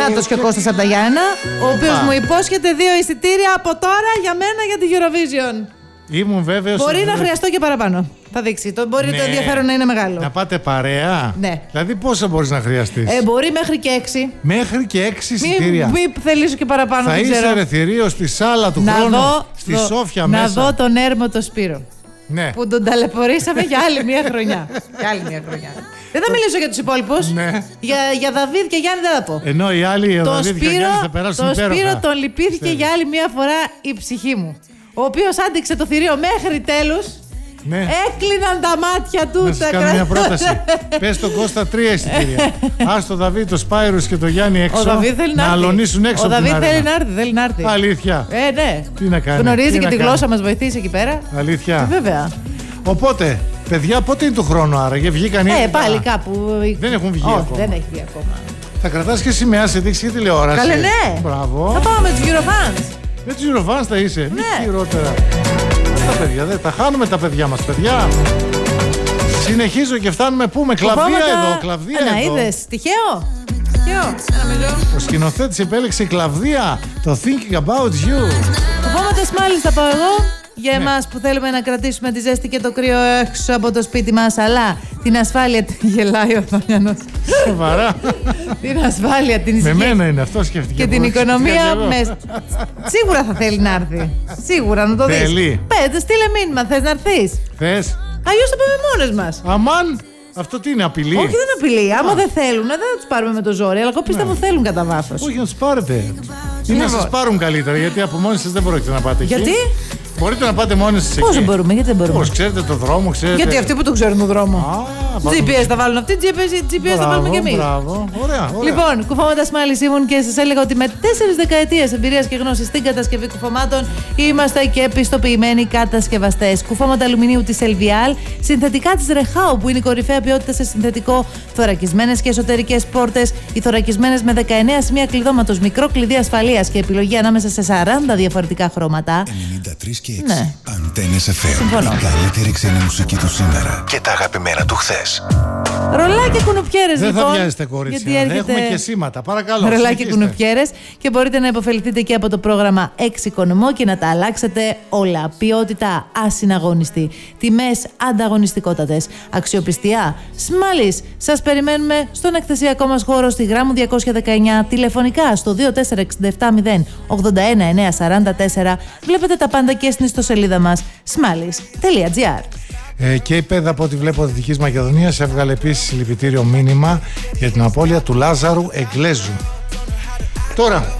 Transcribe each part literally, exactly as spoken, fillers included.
Νάτος και ο Κώστας από τα Γιάννα, ο οποίος μου υπόσχεται δύο εισιτήρια από τώρα για μένα για τη Eurovision. Ήμουν βέβαιος. Μπορεί ότι... να χρειαστώ και παραπάνω. Θα δείξει. Το, μπορεί ναι. το ενδιαφέρον να είναι μεγάλο. Να πάτε παρέα. Ναι. Δηλαδή πόσα μπορείς να χρειαστείς? Ε, μπορεί μέχρι και έξι. Μέχρι και έξι εισιτήρια. Μην μη θελήσω και παραπάνω. Θα είσαι ερεθιρίο στη σάλα του να χρόνου. Δω, στη δω, Σόφια να μέσα. Να δω τον Έρμο το Σπύρο. Ναι. Που τον ταλαιπωρήσαμε για άλλη μια χρονιά. Για άλλη μια χρονιά. Δεν θα μιλήσω για τους υπόλοιπους. Ναι. Για, για Δαβίδ και Γιάννη δεν θα πω. Ενώ οι άλλοι, ο το Δαβίδ και Γιάννη θα περάσουν υπέροχα. Το Σπύρο τον λυπήθηκε Στέλνει. για άλλη μια φορά η ψυχή μου. Ο οποίος άντεξε το θηρίο μέχρι τέλους. Ναι. Έκλειναν τα μάτια του. Να σας κάνω μια πρόταση. Πες τον Κώστα τρία εισιτήρια. Ας τον Δαβίδ, τον Σπάιρους και τον Γιάννη έξω. Ο θέλει να, να αλωνίσουν έξω. Ο Δαβίδ θέλει να έρθει, θέλει να έρθει. Αλήθεια. Ε, ναι. Τι να κάνει. Γνωρίζει και τη κάνει. γλώσσα μας βοηθήσει εκεί πέρα. Αλήθεια. Ε, βέβαια. Οπότε, παιδιά, πότε είναι του χρόνου άραγε, βγήκαν ήδη? Ε, πάλι κάπου. Δεν έχουν βγει Όχι, ακόμα. δεν έχει βγει ακόμα. Θα κρατάς και σημαία σε δείξη για τηλεόραση. Καλέ, ναι. Μπράβο. Θα πάω με τους Eurofans. Με τους Eurofans θα είσαι. Ναι. Μη χειρότερα. Τα παιδιά, δεν τα χάνουμε τα παιδιά μας, παιδιά. Συνεχίζω και φτάνουμε πού, με κλαβδία Κουφώματα... εδώ, κλαβδία Α, εδώ. Να είδες, τυχαίο. Τυχαίο. Ο σκηνοθέτης επέλεξε κλαβδία, το Thinking About You. Κουφώματα Σμάλης θα πάω εγώ. Για Ναι. εμάς που θέλουμε να κρατήσουμε τη ζέστη και το κρύο έξω από το σπίτι μας, αλλά την ασφάλεια την γελάει ο Θανιανός. Σοβαρά. Την ασφάλεια, την ησυχία. Με μένα είναι αυτό, σκέφτηκε. Και την οικονομία με... Σίγουρα θα θέλει να έρθει. Σίγουρα να το δεις. Θέλει. Πέντε, στείλε μήνυμα, θες να έρθεις. Θες. Αλλιώς θα πάμε μόνες μας. Αμάν. Αυτό τι είναι, απειλή? Όχι, δεν απειλεί. Άμα δεν θέλουν, δεν θα τους πάρουμε με το ζόρι. Αλλά εγώ πιστεύω Ναι. θέλουν κατά βάθος. Όχι, να τους πάρετε. Ή να σας πάρουν καλύτερα, γιατί από μόνοι σας δεν μπορείτε να πάτε εκεί. Γιατί? Μπορείτε να πάτε μόνοι σας εκεί. Πώς δεν μπορούμε, γιατί δεν μπορούμε. Πώς, ξέρετε το δρόμο, ξέρετε. Γιατί αυτοί που το ξέρουν τον δρόμο. Α, τζι πι ες θα βάλουν αυτοί, τζι πι ες, τζι πι ες θα βάλουμε κι εμείς. Μπράβο, ωραία, ωραία. Λοιπόν, κουφώματα Σμάλης ήμουν και σας έλεγα ότι με τέσσερις δεκαετίες εμπειρίας και γνώσης στην κατασκευή κουφωμάτων είμαστε και πιστοποιημένοι κατασκευαστές. Κουφώματα αλουμινίου της Ελβιάλ, συνθετικά της Ρεχάου που είναι η κορυφαία ποιότητα σε συνθετικό, θωρακισμένες και εσωτερικές πόρτες, οι θωρακισμένες με δεκαεννέα σημεία κλειδώματος, μικρό κλειδί ασφαλείας και επιλογή ανάμεσα σε σαράντα διαφορετικά χρώματα. ενενήντα τρία και έξι. Ναι. Αντένες εφ εμ. Συμφωνώ. Η καλύτερη ξένη μουσική του σήμερα και τα αγαπημένα του χθες. Ρολάκια κουνουπιέρες Δεν λοιπόν. θα βιάζεστε, κορίτσια. γιατί έρχεται... Έχουμε και σήματα. Παρακαλώ. Ρολάκια συνεχίστε. κουνουπιέρες και μπορείτε να υποφεληθείτε και από το πρόγραμμα Εξοικονομώ και να τα αλλάξετε όλα. Ποιότητα ασυναγωνιστή. Τιμές ανταγωνιστικότατες. Αξιοπιστία. Σμάλης. Σας περιμένουμε στον εκθεσιακό μας χώρο στη Γράμμου διακόσια δεκαεννιά. Τηλεφωνικά στο δύο τέσσερα έξι επτά μηδέν ογδόντα ένα εννιακόσια σαράντα τέσσερα. Βλέπετε τα πάντα και στην ιστοσελίδα μας σμάλης τελεία τζι άρ. Ε, και η ΠΕΔ, από ό,τι βλέπω, Δυτικής Μακεδονίας έβγαλε επίσης συλληπιτήριο μήνυμα για την απώλεια του Λάζαρου Εγκλέζου. Τώρα,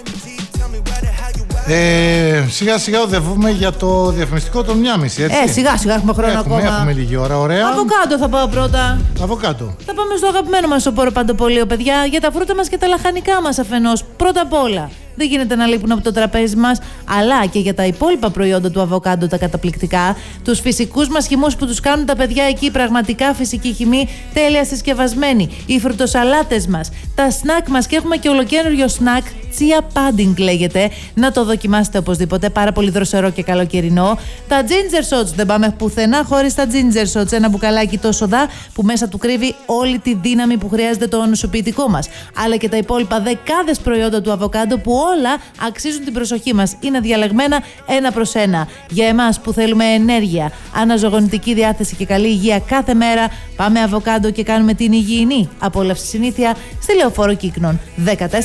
ε, σιγά σιγά οδεύουμε για το διαφημιστικό των μία και μισή, έτσι. Ε, σιγά σιγά έχουμε χρόνο έχουμε, ακόμα. Έχουμε λίγη ώρα, ωραία. Αβοκάντο θα πάω πρώτα. Αβοκάντο. Θα πάμε στο αγαπημένο μας σοπόρο παντοπολείο, παιδιά, για τα φρούτα μας και τα λαχανικά μας αφενός. Πρώτα απ' όλα. Δεν γίνεται να λείπουν από το τραπέζι μας, αλλά και για τα υπόλοιπα προϊόντα του αβοκάντο, τα καταπληκτικά, τους φυσικούς μας χυμούς που τους κάνουν τα παιδιά εκεί, πραγματικά φυσική χυμή, τέλεια συσκευασμένη, οι φρουτοσαλάτες μας, τα σνακ μας και έχουμε και ολοκαίριο σνακ, τσία pudding λέγεται, να το δοκιμάσετε οπωσδήποτε, πάρα πολύ δροσερό και καλοκαιρινό. Τα ginger shots, δεν πάμε πουθενά χωρίς τα ginger shots, ένα μπουκαλάκι το σοδά που μέσα του κρύβει όλη τη δύναμη που χρειάζεται το νοσοποιητικό μας, αλλά και τα υπόλοιπα δεκάδες προϊόντα του αβοκάντο που όλα αξίζουν την προσοχή μας. Είναι διαλεγμένα ένα προς ένα. Για εμάς που θέλουμε ενέργεια, αναζωογονητική διάθεση και καλή υγεία κάθε μέρα, πάμε αβοκάντο και κάνουμε την υγιεινή απόλαυση συνήθεια στη Λεωφόρο Κύκνων δεκατέσσερα.